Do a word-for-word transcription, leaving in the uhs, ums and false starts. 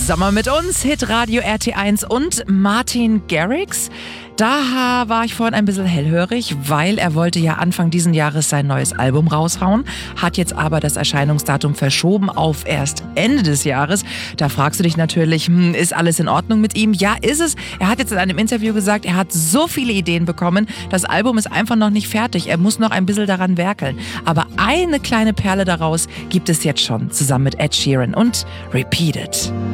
Sommer mit uns, Hitradio R T eins und Martin Garrix. Da war ich vorhin ein bisschen hellhörig, weil er wollte ja Anfang diesen Jahres sein neues Album raushauen, hat jetzt aber das Erscheinungsdatum verschoben auf erst Ende des Jahres. Da fragst du dich natürlich, hm, ist alles in Ordnung mit ihm? Ja, ist es. Er hat jetzt in einem Interview gesagt, er hat so viele Ideen bekommen, das Album ist einfach noch nicht fertig. Er muss noch ein bisschen daran werkeln. Aber eine kleine Perle daraus gibt es jetzt schon, zusammen mit Ed Sheeran und Repeat It.